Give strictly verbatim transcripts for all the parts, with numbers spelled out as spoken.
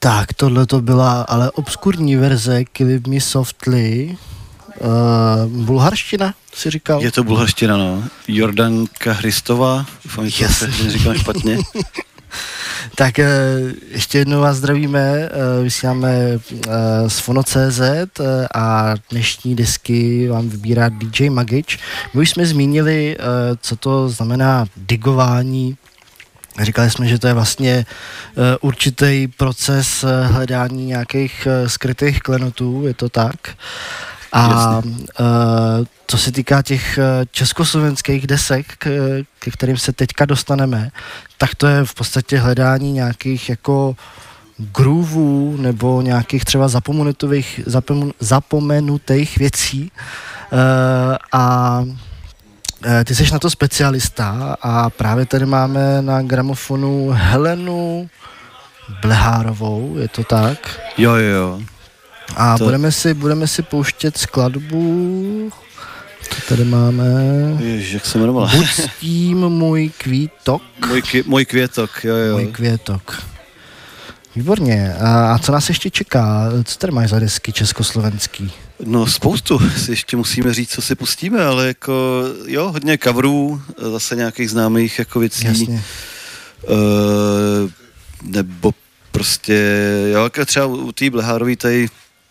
Tak, tohle to byla ale obskurní verze Kill Me Softly. Uh, bulharština, si říkal? Je to bulharština, no. Jordanka Hristová, doufám, že yes. to neříkám špatně. Tak ještě jednou vás zdravíme, vysíláme z Fono tečka cé zet a dnešní disky vám vybírá dý džej Magič. My už jsme zmínili, co to znamená digování. Říkali jsme, že to je vlastně určitý proces hledání nějakých skrytých klenotů, je to tak? A uh, co se týká těch československých desek, k, ke kterým se teďka dostaneme, tak to je v podstatě hledání nějakých jako grooveů nebo nějakých třeba zapomenutých, zapom, zapomenutých věcí. Uh, a uh, ty jsi na to specialista a právě tady máme na gramofonu Helenu Blehárovou, je to tak? Jo, jo, jo. A to... budeme, si, budeme si pouštět skladbu, co tady máme. Ježiš, jak se jmenovala? Buď s tím můj kvítok. Můj, kvi, můj květok, jo, jo. Můj květok. Výborně. A, a co nás ještě čeká? Co tady máš za desky československý? No spoustu, si ještě musíme říct, co si pustíme, ale jako, jo, hodně coverů, zase nějakých známých jako věcí. Jasně. Uh, nebo prostě, jo, jako třeba u té Blehárové tady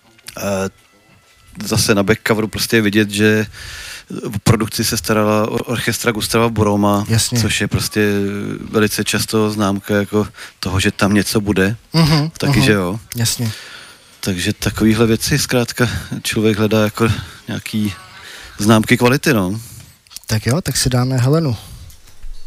uh, zase na backcoveru prostě je vidět, že v produkci se starala orchestra Gustava Boroma, Jasně. Což je prostě velice často známka jako toho, že tam něco bude. Uh-huh, Taky, uh-huh. že jo. Jasně. Takže takovýhle věci zkrátka člověk hledá jako nějaký známky kvality, no. Tak jo, tak si dáme Helenu.